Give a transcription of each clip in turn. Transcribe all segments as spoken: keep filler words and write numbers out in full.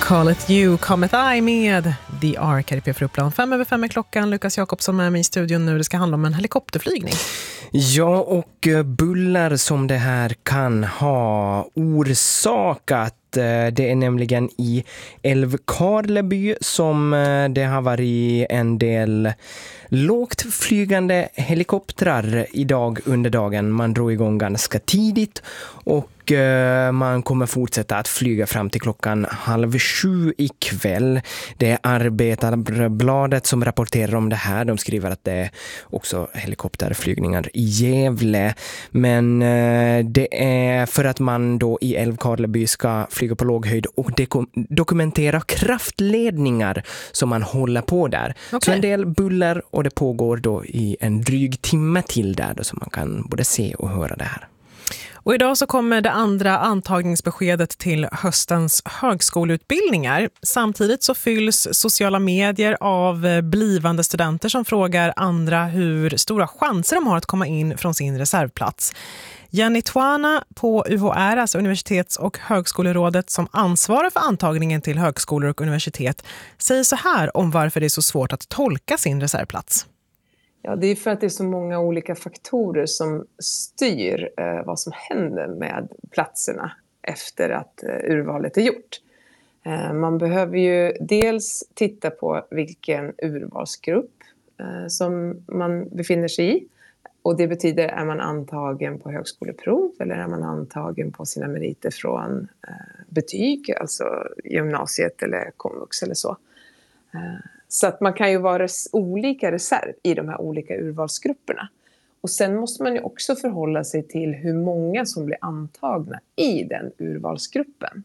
Call it you, come it I med The Ark här i P fyra Uppland. Fem över fem är klockan. Lukas Jakobsson med mig i studion nu. Det ska handla om en helikopterflygning. Ja, och buller som det här kan ha orsakat. Det är nämligen i Älvkarleby som det har varit en del lågt flygande helikoptrar idag under dagen. Man drog igång ganska tidigt och man kommer fortsätta att flyga fram till klockan halv sju ikväll. Det är Arbetarbladet som rapporterar om det här. De skriver att det är också helikopterflygningar i Gävle. Men det är för att man då i Älvkarleby ska flyga på låg höjd och dokumentera kraftledningar som man håller på där. Okay. Så en del buller och det pågår då i en dryg timme till där då, så man kan både se och höra det här. Och idag så kommer det andra antagningsbeskedet till höstens högskoleutbildningar. Samtidigt så fylls sociala medier av blivande studenter som frågar andra hur stora chanser de har att komma in från sin reservplats. Jenny Tuana på U H R, alltså Universitets- och högskolerådet som ansvarar för antagningen till högskolor och universitet, säger så här om varför det är så svårt att tolka sin reservplats. Ja, det är för att det är så många olika faktorer som styr eh, vad som händer med platserna efter att eh, urvalet är gjort. Eh, man behöver ju dels titta på vilken urvalsgrupp eh, som man befinner sig i. Och det betyder, är man antagen på högskoleprov eller är man antagen på sina meriter från eh, betyg, alltså gymnasiet eller komvux eller så. Eh, Så att man kan ju vara res- olika reserv i de här olika urvalsgrupperna. Och sen måste man ju också förhålla sig till hur många som blir antagna i den urvalsgruppen.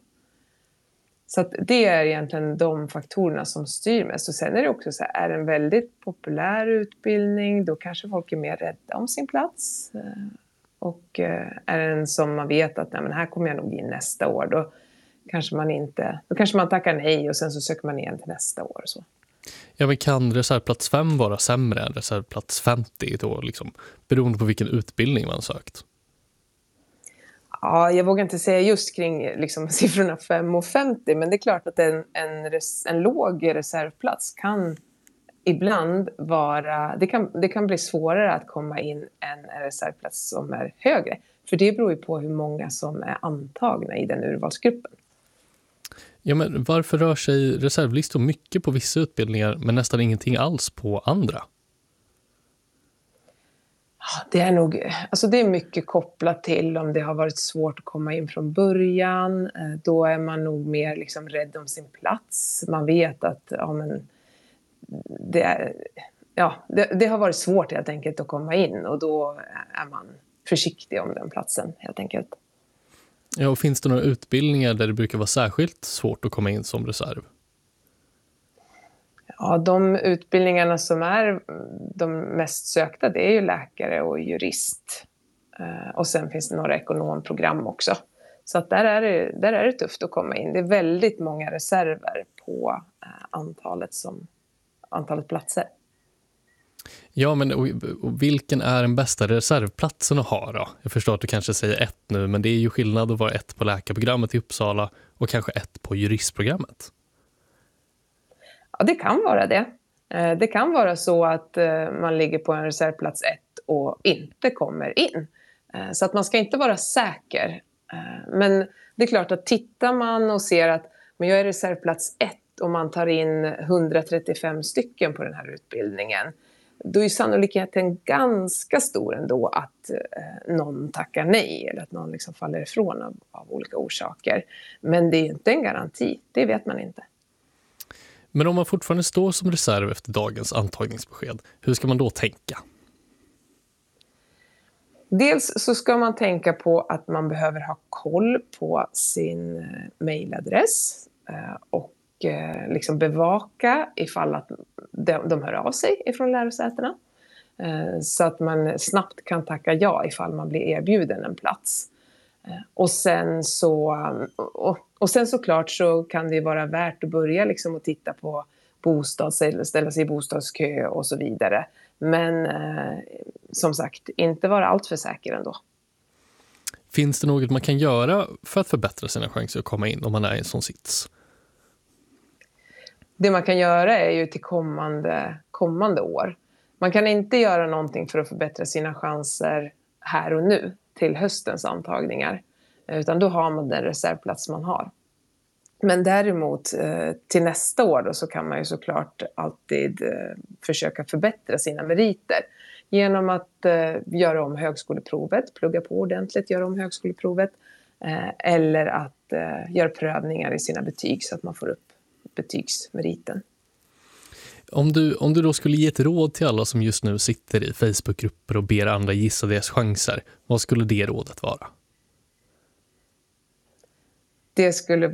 Så att det är egentligen de faktorerna som styr mest. Och sen är det också så här, är det en väldigt populär utbildning, då kanske folk är mer rädda om sin plats. Och är det en som man vet att nej, men här kommer jag nog in nästa år, då kanske man inte, då kanske man tackar nej och sen så söker man igen till nästa år och så. Ja, men kan reservplats fem vara sämre än reservplats femtio då, liksom, beroende på vilken utbildning man sökt? Ja, jag vågar inte säga just kring liksom, siffrorna fem och femtio, men det är klart att en, en, res, en låg reservplats kan ibland vara, det kan, det kan bli svårare att komma in än en reservplats som är högre. För det beror ju på hur många som är antagna i den urvalsgruppen. Ja, men varför rör sig reservlistor mycket på vissa utbildningar men nästan ingenting alls på andra? Det är nog, alltså det är mycket kopplat till om det har varit svårt att komma in från början. Då är man nog mer liksom rädd om sin plats. Man vet att ja, men det, är, ja, det, det har varit svårt helt enkelt att komma in. Och då är man försiktig om den platsen helt enkelt. Ja, och finns det några utbildningar där det brukar vara särskilt svårt att komma in som reserv? Ja, de utbildningarna som är de mest sökta, det är ju läkare och jurist. Och sen finns det några ekonomprogram också. Så att där, är det, där är det tufft att komma in. Det är väldigt många reserver på antalet, som, antalet platser. Ja, men och, och vilken är den bästa reservplatsen att ha då? Jag förstår att du kanske säger ett nu, men det är ju skillnad att vara ett på läkarprogrammet i Uppsala och kanske ett på juristprogrammet. Ja, det kan vara det. Det kan vara så att man ligger på en reservplats ett och inte kommer in. Så att man ska inte vara säker. Men det är klart att tittar man och ser att men jag är reservplats ett och man tar in hundratrettiofem stycken på den här utbildningen, då är sannolikheten ganska stor ändå att eh, någon tackar nej eller att någon liksom faller ifrån av, av olika orsaker. Men det är inte en garanti, det vet man inte. Men om man fortfarande står som reserv efter dagens antagningsbesked, hur ska man då tänka? Dels så ska man tänka på att man behöver ha koll på sin eh, mejladress eh, och liksom bevaka ifall att de, de hör av sig ifrån lärosätena. Eh, så att man snabbt kan tacka ja ifall man blir erbjuden en plats. Eh, och, sen så, och, och sen såklart så kan det vara värt att börja liksom att titta på bostad, ställa sig i bostadskö och så vidare. Men eh, som sagt, inte vara allt för säker ändå. Finns det något man kan göra för att förbättra sina chanser att komma in om man är i en sån sits? det man kan göra är ju till kommande, kommande år. Man kan inte göra någonting för att förbättra sina chanser här och nu till höstens antagningar. Utan då har man den reservplats man har. Men däremot eh, till nästa år då, så kan man ju såklart alltid eh, försöka förbättra sina meriter. Genom att eh, göra om högskoleprovet, plugga på ordentligt, göra om högskoleprovet. Eh, eller att eh, göra prövningar i sina betyg så att man får upp betygsmeriten. Om du, om du då skulle ge ett råd till alla som just nu sitter i Facebookgrupper och ber andra gissa deras chanser, vad skulle det rådet vara? Det skulle